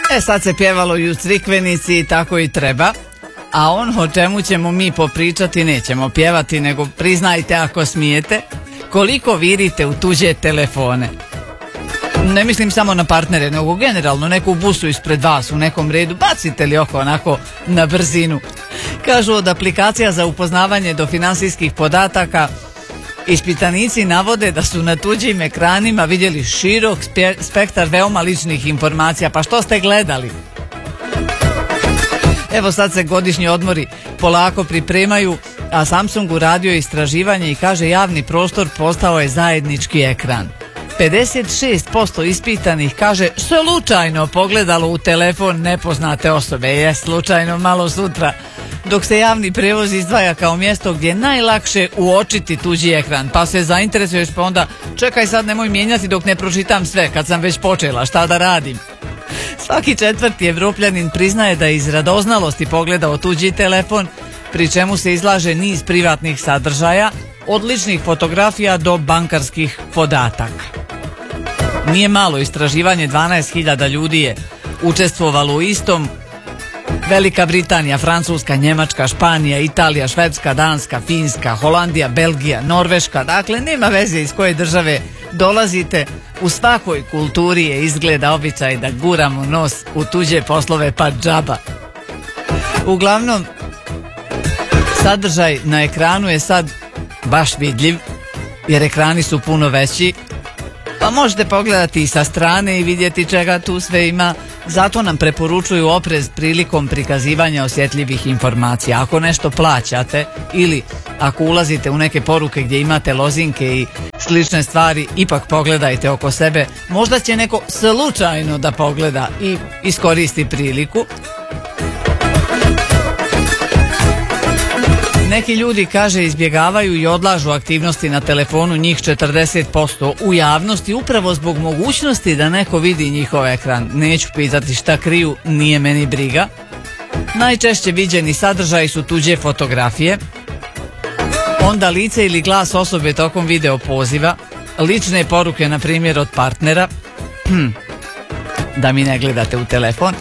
Sad se pjevalo i u Crikvenici i tako i treba. A o čemu ćemo mi popričati nećemo pjevati, nego priznajte ako smijete koliko virite u tuđe telefone. Ne mislim samo na partnere, nego generalno neku busu ispred vas u nekom redu, bacite li oko onako na brzinu. Kažu od aplikacija za upoznavanje do finansijskih podataka, ispitanici navode da su na tuđim ekranima vidjeli širok spektar veoma ličnih informacija. Pa što ste gledali? Evo sad se godišnji odmori polako pripremaju, a Samsung uradio istraživanje i kaže javni prostor postao je zajednički ekran. 56% ispitanih kaže slučajno pogledalo u telefon nepoznate osobe, slučajno malo sutra, dok se javni prevoz izdvaja kao mjesto gdje je najlakše uočiti tuđi ekran. Pa se zainteresuješ pa onda čekaj sad nemoj mijenjati dok ne pročitam sve kad sam već počela, šta da radim. Svaki četvrti Evropljanin priznaje da je iz radoznalosti pogledao tuđi telefon, pri čemu se izlaže niz privatnih sadržaja, od ličnih fotografija do bankarskih podataka. Nije malo istraživanje, 12.000 ljudi je učestvovalo u istom. Velika Britanija, Francuska, Njemačka, Španija, Italija, Švedska, Danska, Finska, Holandija, Belgija, Norveška. Dakle, nema veze iz koje države dolazite. U svakoj kulturi je izgleda običaj da guramo nos u tuđe poslove pa džaba. Uglavnom, sadržaj na ekranu je sad baš vidljiv, jer ekrani su puno veći, pa možete pogledati i sa strane i vidjeti čega tu sve ima. Zato nam preporučuju oprez prilikom prikazivanja osjetljivih informacija. Ako nešto plaćate ili ako ulazite u neke poruke gdje imate lozinke i slične stvari, ipak pogledajte oko sebe. Možda će neko slučajno da pogleda i iskoristi priliku. Neki ljudi, kaže, izbjegavaju i odlažu aktivnosti na telefonu, njih 40% u javnosti, upravo zbog mogućnosti da neko vidi njihov ekran. Neću pitati šta kriju, nije meni briga. Najčešće viđeni sadržaji su tuđe fotografije, onda lice ili glas osobe tokom video poziva, lične poruke, na primjer od partnera, da mi ne gledate u telefon,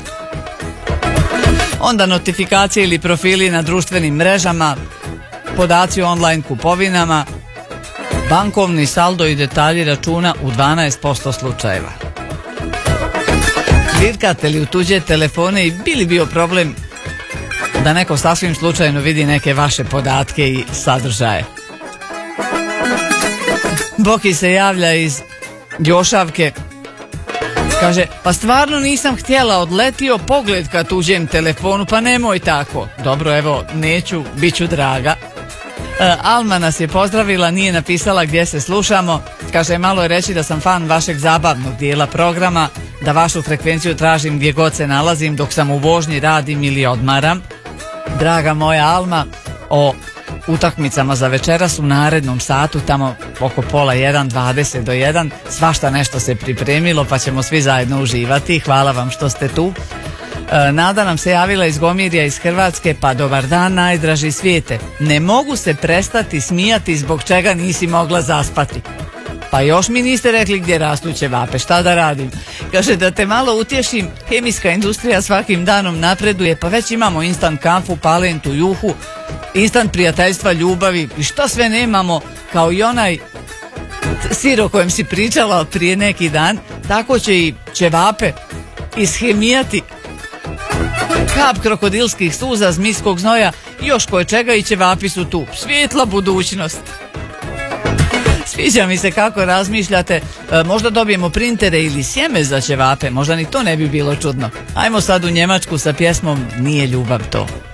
onda notifikacije ili profili na društvenim mrežama, podaci o online kupovinama, bankovni saldo i detalji računa u 12% slučajeva. Virkate li u tuđe telefone i bi li bio problem da neko sasvim slučajno vidi neke vaše podatke i sadržaje? Boki se javlja iz Jošavke. Kaže, pa stvarno nisam htjela, odletio pogled ka tuđem telefonu, pa nemoj tako. Dobro, evo, neću, bit ću draga. Alma nas je pozdravila, nije napisala gdje se slušamo. Kaže, malo je reći da sam fan vašeg zabavnog dijela programa, da vašu frekvenciju tražim gdje god se nalazim, dok sam u vožnji, radim ili odmaram. Draga moja Alma, o utakmicama za večeras u narednom satu, tamo oko 12:30, 20 do 1, svašta nešto se pripremilo, pa ćemo svi zajedno uživati. Hvala vam što ste tu. Nada nam se javila iz Gomirja iz Hrvatske, pa dobar dan najdraži svijete. Ne mogu se prestati smijati zbog čega nisi mogla zaspati. Pa još mi niste rekli gdje rastu ćevape, šta da radim? Kaže, da te malo utješim, hemijska industrija svakim danom napreduje, pa već imamo instant kafu, palentu, juhu, instant prijateljstva, ljubavi i šta sve nemamo, kao i onaj sir o kojem si pričala prije neki dan. Tako će i ćevape ishemijati kap krokodilskih suza, zmijskog znoja i još koje čega, i ćevapi su tu. Svijetla budućnost. Sviđa mi se kako razmišljate. Možda dobijemo printere ili sjeme za ćevape, možda ni to ne bi bilo čudno. Ajmo sad u Njemačku sa pjesmom Nije ljubav to.